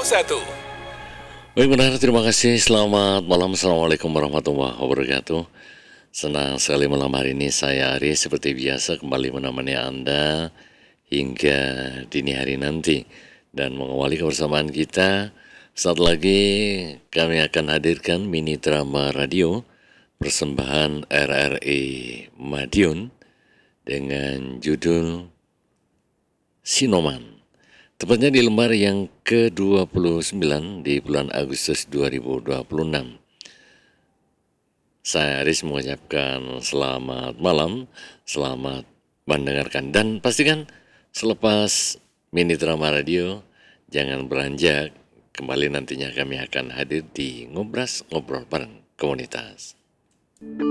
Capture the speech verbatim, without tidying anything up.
satu. Baik benar, terima kasih. Selamat malam. Assalamualaikum warahmatullahi wabarakatuh. Senang sekali malam hari ini saya Ari seperti biasa kembali menemani Anda hingga dini hari nanti. Dan mengawali kebersamaan kita, saat lagi kami akan hadirkan mini drama radio persembahan R R I Madiun dengan judul Sinoman. Tepatnya di lembar yang ke dua puluh sembilan di bulan Agustus dua ribu dua puluh enam. Saya Aris mengucapkan selamat malam, selamat mendengarkan. Dan pastikan selepas mini drama radio, jangan beranjak. Kembali nantinya kami akan hadir di Ngobras Ngobrol Bareng Komunitas.